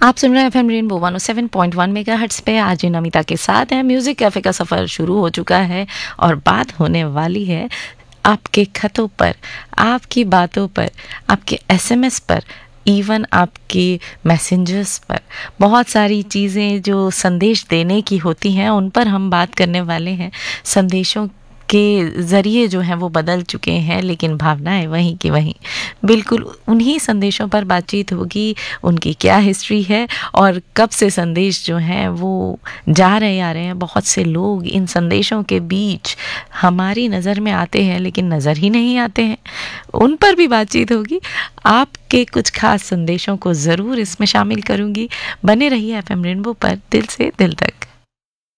आप सुन रहे हैं एफएम रेनबो 107.1 मेगाहर्ट्ज़ पे। आज नमिता के साथ है। म्यूज़िक कैफ़े का सफ़र शुरू हो चुका है और बात होने वाली है आपके खतों पर, आपकी बातों पर, आपके एसएमएस पर, इवन आपके मैसेंजर्स पर। बहुत सारी चीज़ें जो संदेश देने की होती हैं उन पर हम बात करने वाले हैं। संदेशों के ज़रिए जो हैं वो बदल चुके हैं, लेकिन भावनाएं वहीं की वहीं। बिल्कुल उन्हीं संदेशों पर बातचीत होगी, उनकी क्या हिस्ट्री है और कब से संदेश जो हैं वो जा रहे आ रहे हैं। बहुत से लोग इन संदेशों के बीच हमारी नज़र में आते हैं लेकिन नज़र ही नहीं आते हैं, उन पर भी बातचीत होगी। आपके कुछ खास संदेशों को ज़रूर इसमें शामिल करूँगी। बने रहिए एफएम रेनबो पर, दिल से दिल तक।